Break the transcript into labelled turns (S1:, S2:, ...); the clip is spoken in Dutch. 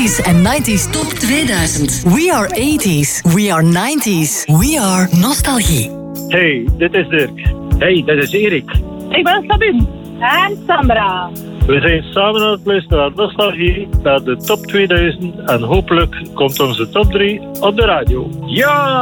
S1: 80s en 90s top 2000. We are 80s. We are 90s. We are nostalgie.
S2: Hey, dit is Dirk.
S3: Hey, dit is Erik.
S4: Ik ben Sabine. En Sandra.
S2: We zijn samen aan het luisteren naar nostalgie, naar de top 2000 en hopelijk komt onze top 3 op de radio.
S3: Ja!